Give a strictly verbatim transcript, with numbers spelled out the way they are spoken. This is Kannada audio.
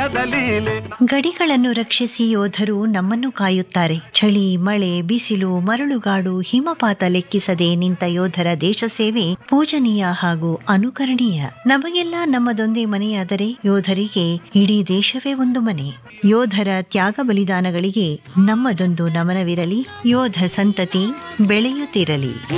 ಲೀಲೆ. ಗಡಿಗಳನ್ನು ರಕ್ಷಿಸಿ ಯೋಧರು ನಮ್ಮನ್ನು ಕಾಯುತ್ತಾರೆ. ಚಳಿ, ಮಳೆ, ಬಿಸಿಲು, ಮರಳುಗಾಡು, ಹಿಮಪಾತ ಲೆಕ್ಕಿಸದೆ ನಿಂತ ಯೋಧರ ದೇಶ ಸೇವೆ ಪೂಜನೀಯ ಹಾಗೂ ಅನುಕರಣೀಯ. ನಮಗೆಲ್ಲ ನಮ್ಮದೊಂದೇ ಮನೆಯಾದರೆ ಯೋಧರಿಗೆ ಇಡೀ ದೇಶವೇ ಒಂದು ಮನೆ. ಯೋಧರ ತ್ಯಾಗ ಬಲಿದಾನಗಳಿಗೆ ನಮ್ಮದೊಂದು ನಮನವಿರಲಿ. ಯೋಧ ಸಂತತಿ ಬೆಳೆಯುತ್ತಿರಲಿ.